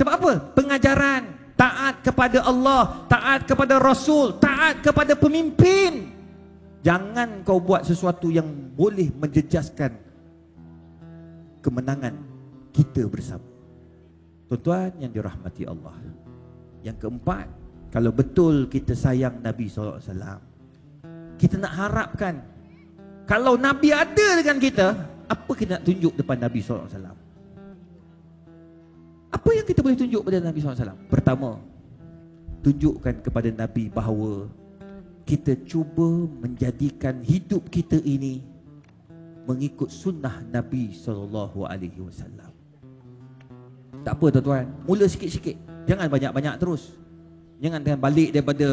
Sebab apa? Pengajaran. Taat kepada Allah, taat kepada Rasul, taat kepada pemimpin. Jangan kau buat sesuatu yang boleh menjejaskan kemenangan kita bersama. Tuan-tuan yang dirahmati Allah. Yang keempat, kalau betul kita sayang Nabi SAW, kita nak harapkan, kalau Nabi ada dengan kita, apa kita nak tunjuk depan Nabi SAW? Apa yang kita boleh tunjuk pada Nabi SAW? Pertama, tunjukkan kepada Nabi bahawa kita cuba menjadikan hidup kita ini mengikut sunnah Nabi SAW. Tak apa tuan-tuan, mula sikit-sikit. Jangan banyak-banyak terus. Jangan balik daripada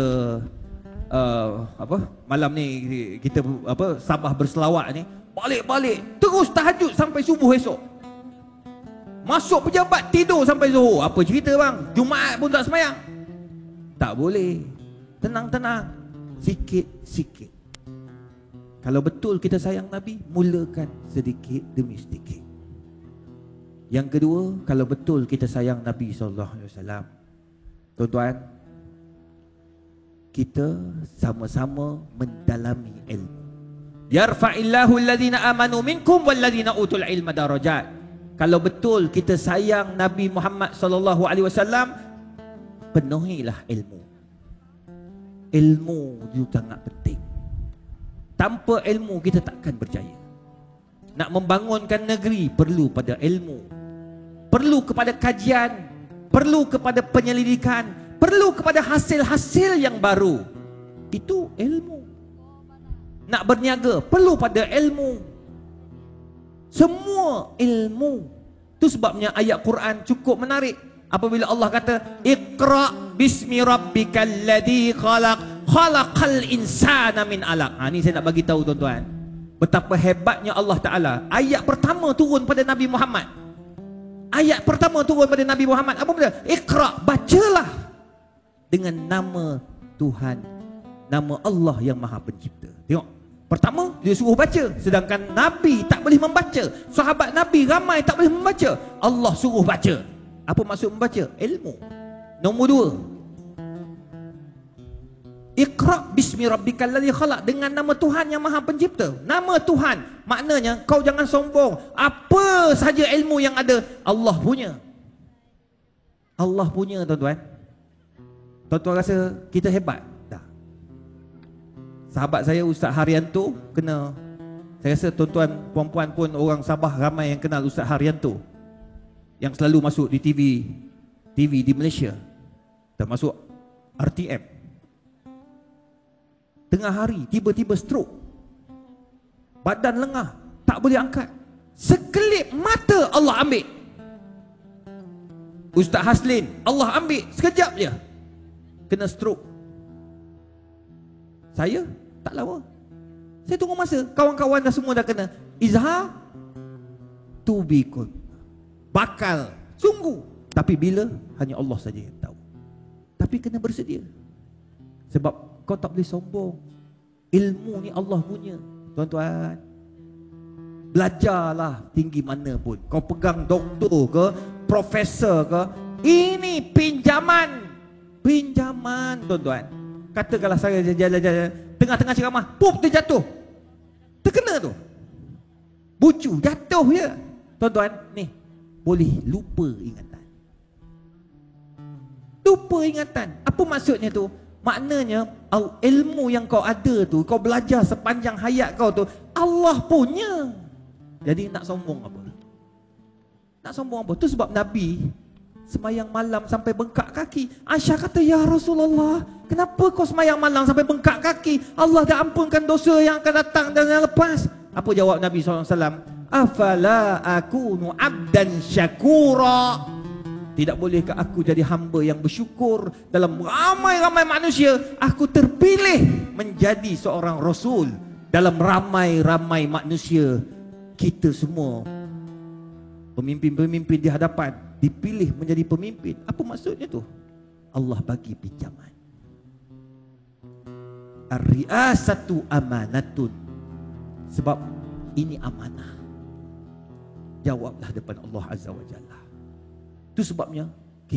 malam ni kita Sabah berselawat ni, balik-balik terus tahajud sampai subuh esok. Masuk pejabat tidur sampai Zuhur. Apa cerita bang? Jumaat pun tak sembahyang. Tak boleh. Tenang-tenang, sikit-sikit. Kalau betul kita sayang Nabi, mulakan sedikit demi sedikit. Yang kedua, kalau betul kita sayang Nabi SAW, tuan-tuan, kita sama-sama mendalami ilmu. Yarfa'illahu alladhina amanu minkum walladhina utul ilma darajat. Kalau betul kita sayang Nabi Muhammad SAW, penuhilah ilmu. Ilmu itu sangat penting. Tanpa ilmu kita takkan berjaya. Nak membangunkan negeri perlu pada ilmu, perlu kepada kajian, perlu kepada penyelidikan, perlu kepada hasil-hasil yang baru. Itu ilmu. Nak berniaga perlu pada ilmu. Semua ilmu. Itu sebabnya ayat Quran cukup menarik. Apabila Allah kata, Iqra bismi rabbikal ladzi khalaq, khalaqal insana min alaq. Ni saya nak bagi tahu tuan-tuan, betapa hebatnya Allah Ta'ala. Ayat pertama turun pada Nabi Muhammad. Ayat pertama turun pada Nabi Muhammad. Apa benda? Iqra, bacalah dengan nama Tuhan, nama Allah yang Maha Pencipta. Tengok, pertama dia suruh baca, sedangkan Nabi tak boleh membaca. Sahabat Nabi ramai tak boleh membaca. Allah suruh baca. Apa maksud membaca? Ilmu. Nombor dua, Iqra bismi rabbikal ladzi khalaq, dengan nama Tuhan yang Maha Pencipta. Nama Tuhan, maknanya kau jangan sombong. Apa saja ilmu yang ada, Allah punya. Allah punya, tuan-tuan. Tuan-tuan rasa kita hebat? Tak. Sahabat saya Ustaz Haryanto kena, saya rasa tuan-tuan puan-puan pun orang Sabah ramai yang kenal Ustaz Haryanto, yang selalu masuk di TV di Malaysia, termasuk RTM. Tengah hari tiba-tiba stroke, badan lengah, tak boleh angkat. Sekelip mata Allah ambil. Ustaz Haslin Allah ambil sekejap je, kena stroke. Saya tak lama, saya tunggu masa. Kawan-kawan dah semua dah kena. Izhar to be good, bakal sungguh. Tapi bila, hanya Allah saja yang tahu. Tapi kena bersedia. Sebab kau tak boleh sombong. Ilmu ni Allah punya, tuan-tuan. Belajarlah tinggi mana pun. Kau pegang doktor ke, profesor ke, ini pinjaman. Pinjaman, tuan-tuan. Katakanlah saya jalan-jalan, tengah-tengah ceramah, pup, terjatuh, terkena tu, bucu, jatuh je. Tuan-tuan, ni boleh lupa ingatan. Lupa ingatan. Apa maksudnya tu? Maknanya ilmu yang kau ada tu, kau belajar sepanjang hayat kau tu, Allah punya. Jadi nak sombong apa? Nak sombong apa? Tu sebab Nabi semayang malam sampai bengkak kaki. Aisyah kata, ya Rasulullah, kenapa kau semayang malam sampai bengkak kaki? Allah dah ampunkan dosa yang akan datang dan yang lepas. Apa jawab Nabi SAW? Afala akunu abdan syakura. Tidak bolehkah aku jadi hamba yang bersyukur? Dalam ramai-ramai manusia, aku terpilih menjadi seorang Rasul. Dalam ramai-ramai manusia, kita semua pemimpin-pemimpin di hadapan, dipilih menjadi pemimpin. Apa maksudnya tu? Allah bagi pinjaman. Ar-riasatu amanatun. Sebab ini amanah. Jawablah depan Allah Azza wa Jalla. Itu sebabnya